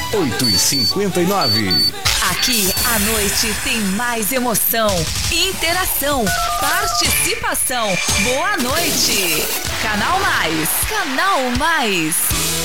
8h59. Aqui a noite tem mais emoção, interação, participação. Boa noite. Canal Mais. Canal Mais.